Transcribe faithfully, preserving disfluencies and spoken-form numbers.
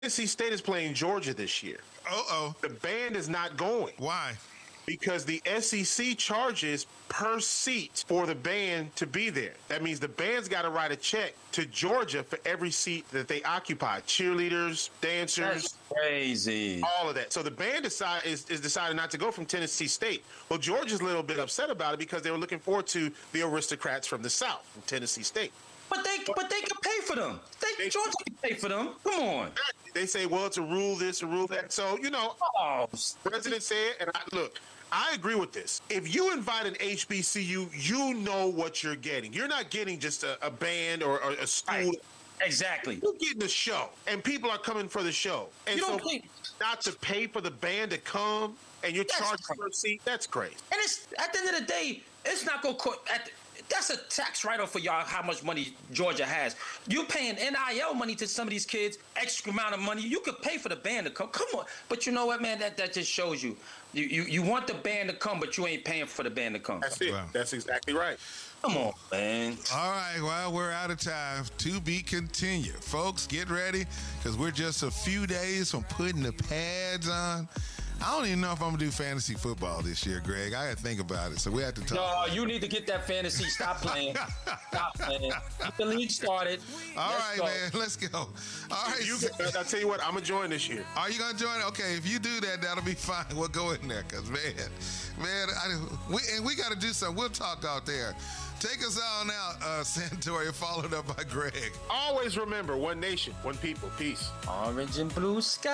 Tennessee State is playing Georgia this year. Uh-oh. The band is not going. Why? Because the S E C charges per seat for the band to be there. That means the band's got to write a check to Georgia for every seat that they occupy. Cheerleaders, dancers. That's crazy. All of that. So the band decide, is, is decided not to go from Tennessee State. Well, Georgia's a little bit upset about it because they were looking forward to the aristocrats from the South, from Tennessee State. But they but they can pay for them. They, They- Georgia can pay for them. Come on. They say, well, it's a rule this, a rule that. So, you know, Oh, President said, and I, look, I agree with this. If you invite an H B C U, you know what you're getting. You're not getting just a, a band or, or a school. right. Exactly. You're getting a show, and people are coming for the show. And You so, don't think- not to pay for the band to come, and you're That's charged crazy. per seat, that's crazy. And it's at the end of the day, it's not gonna co- at the, that's a tax write-off for y'all how much money Georgia has. You paying N I L money to some of these kids, extra amount of money. You could pay for the band to come. Come on. But you know what, man? That that just shows you. You you, you want the band to come, but you ain't paying for the band to come. That's it. Wow. That's exactly right. Come on, man. All right, well, we're out of time. To be continued. Folks, get ready, because we're just a few days from putting the pads on. I don't even know if I'm going to do fantasy football this year, Greg. I got to think about it, so we have to talk. No, you need to get that fantasy. Stop playing. Stop playing. Get the league started. All Let's right, go. man, let's go. All right, You, I'll tell you what, I'm going to join this year. are you going to join? Okay, if you do that, that'll be fine. We'll go in there, because, man, man, I, we, and we got to do something. We'll talk out there. Take us on out, uh, Santoria, followed up by Greg. Always remember, one nation, one people. Peace. Orange and blue sky.